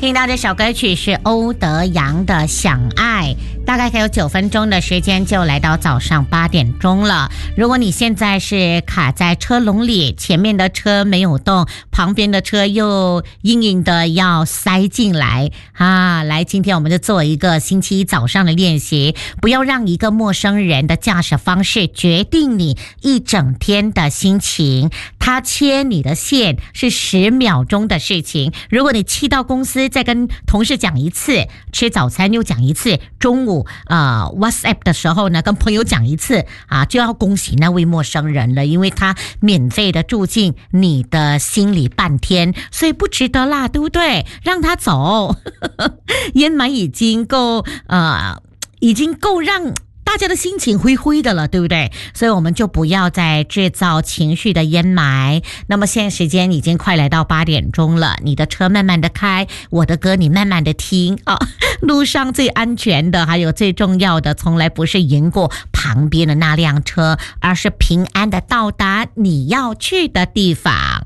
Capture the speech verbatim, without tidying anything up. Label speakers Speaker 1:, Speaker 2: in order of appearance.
Speaker 1: 听到这首歌曲是欧德阳的《想爱》，大概还有九分钟的时间就来到早上八点钟了。如果你现在是卡在车笼里，前面的车没有动，旁边的车又硬硬的要塞进来啊！来，今天我们就做一个星期一早上的练习，不要让一个陌生人的驾驶方式决定你一整天的心情。他切你的线是十秒钟的事情，如果你气到公司再跟同事讲一次，吃早餐又讲一次，中午呃 WhatsApp 的时候呢跟朋友讲一次啊，就要恭喜那位陌生人了，因为他免费的住进你的心里半天，所以不值得啦，对不对？让他走烟霾已经够呃已经够让大家的心情灰灰的了，对不对？所以我们就不要再制造情绪的烟霾。那么现在时间已经快来到八点钟了，你的车慢慢的开，我的歌你慢慢的听啊。路上最安全的还有最重要的，从来不是赢过旁边的那辆车，而是平安的到达你要去的地方。